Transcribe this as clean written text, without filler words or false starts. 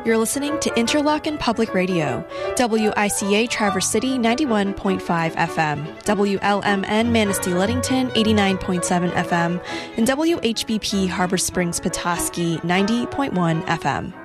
You're listening to Interlochen Public Radio, WICA Traverse City 91.5 FM, WLMN Manistee Ludington 89.7 FM, and WHBP Harbor Springs Petoskey 90.1 FM.